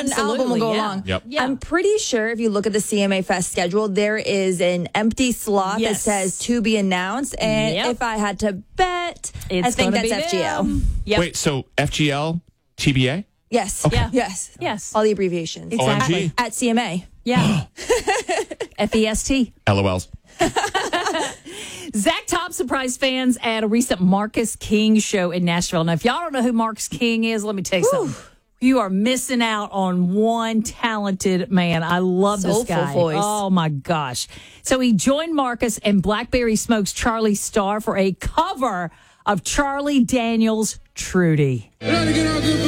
one album will go along. Yep. Yeah. I'm pretty sure if you look at the CMA Fest schedule, there is an empty slot that says to be announced. And if I had to bet, I think that's FGL. Yep. Wait, so FGL, TBA? Yes. Yeah. Yes. All the abbreviations. OMG? At CMA. Yeah. FEST. LOLs. Zach Top surprised fans at a recent Marcus King show in Nashville. Now, if y'all don't know who Marcus King is, let me tell you something. You are missing out on one talented man. I love this Soulful guy. voice. Oh, my gosh. So he joined Marcus and Blackberry Smoke's Charlie Starr for a cover of Charlie Daniels' Trudy.